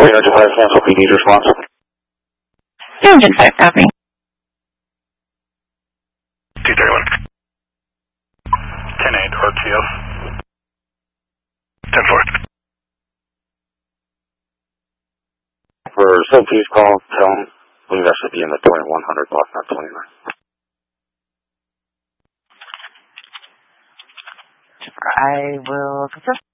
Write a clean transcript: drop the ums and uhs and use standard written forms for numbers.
Engine 5, cancel PD response. Engine 5, copy. T31. 10-8, RTF. 10-4. For safety's call, tell them, I believe that should be in the 2100 block, not 29. I will confirm.